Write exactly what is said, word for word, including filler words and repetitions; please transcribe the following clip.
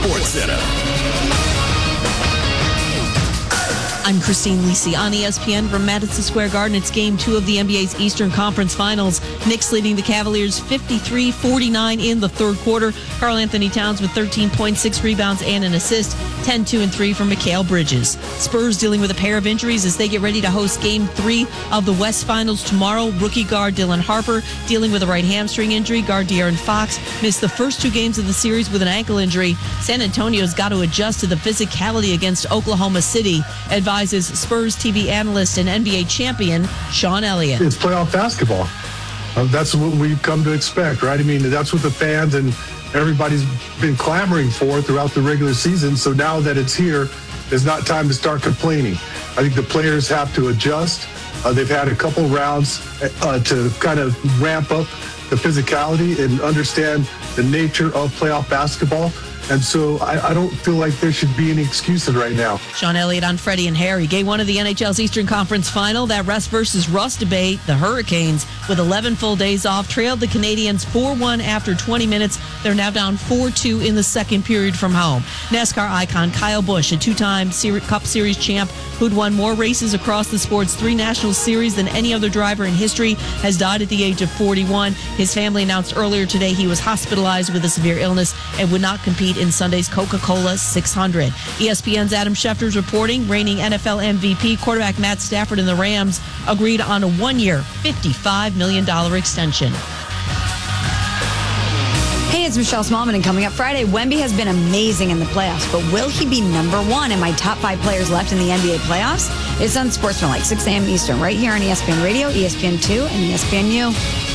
Sports Center. I'm Christine Lisi on E S P N from Madison Square Garden. It's game two of the N B A's Eastern Conference Finals. Knicks leading the Cavaliers fifty-three forty-nine in the third quarter. Karl Anthony Towns with thirteen point six rebounds and an assist. ten two and three from Mikal Bridges. Spurs dealing with a pair of injuries as they get ready to host game three of the West Finals tomorrow. Rookie guard Dylan Harper dealing with a right hamstring injury. Guard De'Aaron Fox missed the first two games of the series with an ankle injury. San Antonio's got to adjust to the physicality against Oklahoma City, advises Spurs T V analyst and N B A champion Sean Elliott. It's playoff basketball. Uh, that's what we've come to expect, right? I mean, that's what the fans and everybody's been clamoring for throughout the regular season. So now that it's here, it's not time to start complaining. I think the players have to adjust. Uh, they've had a couple rounds uh, to kind of ramp up the physicality and understand the nature of playoff basketball. And so I, I don't feel like there should be any excuses right now. Sean Elliott on Freddie and Harry. Game one of the N H L's Eastern Conference Final. That rest versus rust debate. The Hurricanes, with eleven full days off, trailed the Canadians four one after twenty minutes. They're now down four two in the second period from home. NASCAR icon Kyle Busch, a two-time Cup Series champ who'd won more races across the sport's three national series than any other driver in history, has died at the age of forty-one. His family announced earlier today he was hospitalized with a severe illness and would not compete in Sunday's Coca-Cola six hundred. E S P N's Adam Schefter's reporting reigning N F L M V P quarterback Matt Stafford and the Rams agreed on a one-year, fifty-five million dollars extension. Hey, it's Michelle Smallman, and coming up Friday, Wemby has been amazing in the playoffs, but will he be number one in my top five players left in the N B A playoffs? It's on Sportsman, like six a.m. Eastern, right here on E S P N Radio, E S P N two, and E S P N U.